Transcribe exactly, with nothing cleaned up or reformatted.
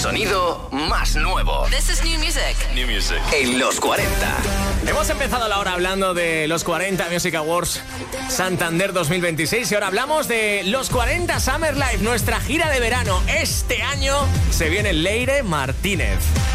sonido más nuevo. This is new music. New music. En los cuarenta. Hemos empezado la hora hablando de los cuarenta Music Awards Santander dos mil veintiséis y ahora hablamos de los cuarenta Summer Live, nuestra gira de verano. Este año se viene Leire Martínez.